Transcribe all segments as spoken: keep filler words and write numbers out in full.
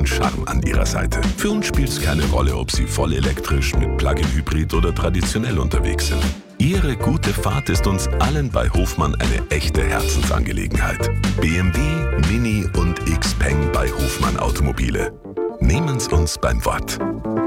Charme an ihrer Seite. Für uns spielt es keine Rolle, ob Sie voll elektrisch, mit Plug-in-Hybrid oder traditionell unterwegs sind. Ihre gute Fahrt ist uns allen bei Hofmann eine echte Herzensangelegenheit. B M W, Mini und Xpeng bei Hofmann Automobile. Nehmen's uns beim Wort.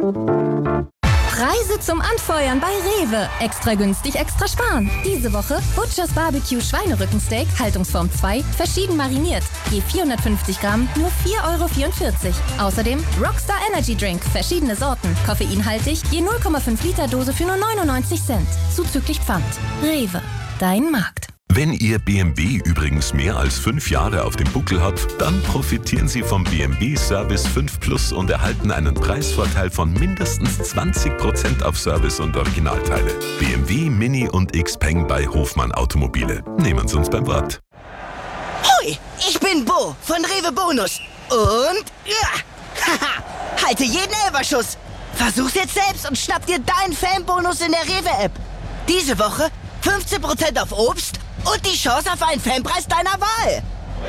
Preise zum Anfeuern bei Rewe. Extra günstig, extra sparen. Diese Woche Butchers Barbecue Schweinerückensteak, Haltungsform zwei, verschieden mariniert. Je vierhundertfünfzig Gramm, nur vier Euro vierundvierzig. Außerdem Rockstar Energy Drink, verschiedene Sorten. Koffeinhaltig, je null Komma fünf Liter Dose für nur neunundneunzig Cent. Zuzüglich Pfand. Rewe, dein Markt. Wenn Ihr B M W übrigens mehr als fünf Jahre auf dem Buckel hat, dann profitieren Sie vom B M W Service fünf Plus und erhalten einen Preisvorteil von mindestens zwanzig Prozent auf Service und Originalteile. B M W, Mini und Xpeng bei Hofmann Automobile. Nehmen Sie uns beim Wort. Hoi, ich bin Bo von Rewe Bonus. Und ja, haha, halte jeden Elberschuss. Versuch's jetzt selbst und schnapp dir deinen Fanbonus in der Rewe-App. Diese Woche fünfzehn Prozent auf Obst und die Chance auf einen Fanpreis deiner Wahl.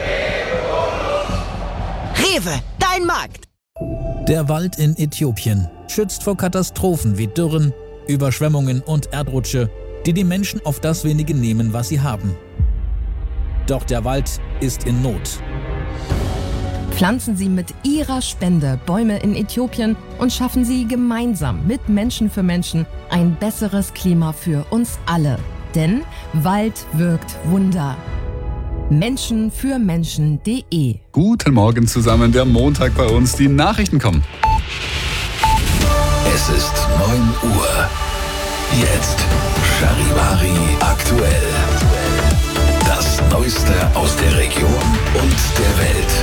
Rewe, dein Markt. Der Wald in Äthiopien schützt vor Katastrophen wie Dürren, Überschwemmungen und Erdrutsche, die die Menschen auf das wenige nehmen, was sie haben. Doch der Wald ist in Not. Pflanzen Sie mit Ihrer Spende Bäume in Äthiopien und schaffen Sie gemeinsam mit Menschen für Menschen ein besseres Klima für uns alle. Denn Wald wirkt Wunder. Menschen für Menschen punkt de. Guten Morgen zusammen, der Montag bei uns. Die Nachrichten kommen. Es ist neun Uhr. Jetzt Charivari aktuell. Das Neueste aus der Region und der Welt.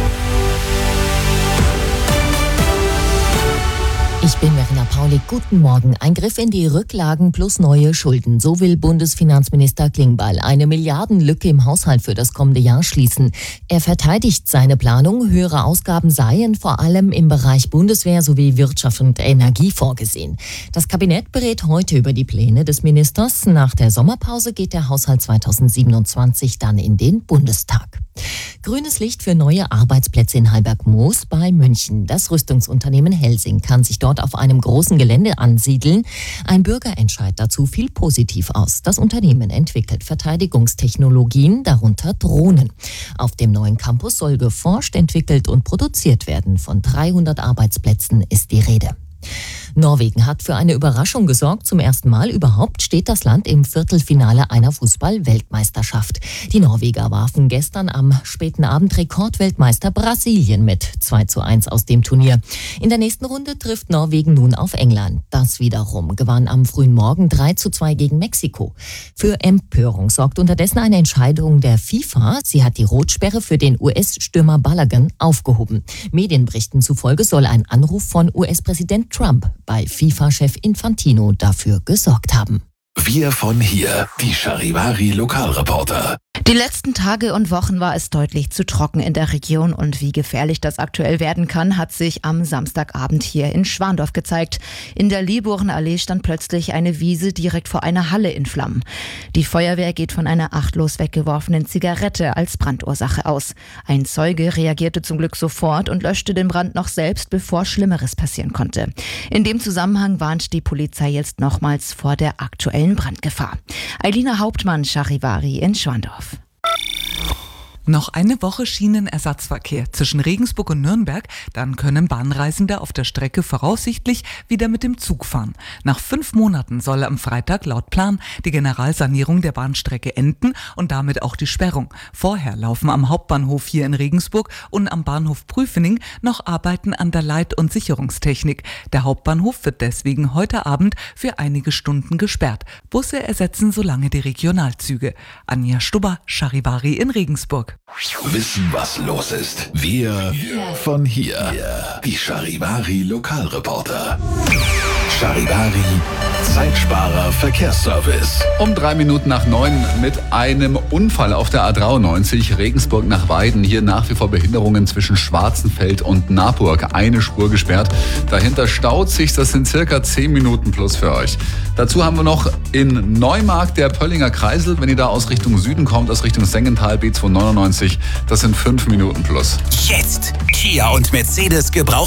Ich bin Verena Paulik. Guten Morgen. Ein Griff in die Rücklagen plus neue Schulden. So will Bundesfinanzminister Klingbeil eine Milliardenlücke im Haushalt für das kommende Jahr schließen. Er verteidigt seine Planung. Höhere Ausgaben seien vor allem im Bereich Bundeswehr sowie Wirtschaft und Energie vorgesehen. Das Kabinett berät heute über die Pläne des Ministers. Nach der Sommerpause geht der Haushalt zweitausendsiebenundzwanzig dann in den Bundestag. Grünes Licht für neue Arbeitsplätze in Heilberg-Moos bei München. Das Rüstungsunternehmen Helsing kann sich dort auf einem großen Gelände ansiedeln. Ein Bürgerentscheid dazu fiel positiv aus. Das Unternehmen entwickelt Verteidigungstechnologien, darunter Drohnen. Auf dem neuen Campus soll geforscht, entwickelt und produziert werden. Von dreihundert Arbeitsplätzen ist die Rede. Norwegen hat für eine Überraschung gesorgt. Zum ersten Mal überhaupt steht das Land im Viertelfinale einer Fußball-Weltmeisterschaft. Die Norweger warfen gestern am späten Abend Rekordweltmeister Brasilien mit zwei zu eins aus dem Turnier. In der nächsten Runde trifft Norwegen nun auf England. Das wiederum gewann am frühen Morgen drei zu zwei gegen Mexiko. Für Empörung sorgt unterdessen eine Entscheidung der FIFA. Sie hat die Rotsperre für den U S-Stürmer Balogun aufgehoben. Medienberichten zufolge soll ein Anruf von U S-Präsident Trump bei FIFA-Chef Infantino dafür gesorgt haben. Wir von hier, die Charivari Lokalreporter. Die letzten Tage und Wochen war es deutlich zu trocken in der Region und wie gefährlich das aktuell werden kann, hat sich am Samstagabend hier in Schwandorf gezeigt. In der Lieborenallee stand plötzlich eine Wiese direkt vor einer Halle in Flammen. Die Feuerwehr geht von einer achtlos weggeworfenen Zigarette als Brandursache aus. Ein Zeuge reagierte zum Glück sofort und löschte den Brand noch selbst, bevor Schlimmeres passieren konnte. In dem Zusammenhang warnt die Polizei jetzt nochmals vor der aktuellen Brandgefahr. Eilina Hauptmann, Charivari in Schwandorf. Noch eine Woche Schienenersatzverkehr zwischen Regensburg und Nürnberg, dann können Bahnreisende auf der Strecke voraussichtlich wieder mit dem Zug fahren. Nach fünf Monaten soll am Freitag laut Plan die Generalsanierung der Bahnstrecke enden und damit auch die Sperrung. Vorher laufen am Hauptbahnhof hier in Regensburg und am Bahnhof Prüfening noch Arbeiten an der Leit- und Sicherungstechnik. Der Hauptbahnhof wird deswegen heute Abend für einige Stunden gesperrt. Busse ersetzen so lange die Regionalzüge. Anja Stubber, Charivari in Regensburg. Wissen, was los ist. Wir von hier. Die Charivari Lokalreporter. Charivari Zeitsparer Verkehrsservice. Um drei Minuten nach neun mit einem Unfall auf der A dreiundneunzig Regensburg nach Weiden. Hier nach wie vor Behinderungen zwischen Schwarzenfeld und Naburg. Eine Spur gesperrt. Dahinter staut sich, das sind circa zehn Minuten plus für euch. Dazu haben wir noch in Neumarkt der Pöllinger Kreisel. Wenn ihr da aus Richtung Süden kommt, aus Richtung Sengental B zweihundertneunundneunzig, das sind fünf Minuten plus. Jetzt Kia und Mercedes Gebrauch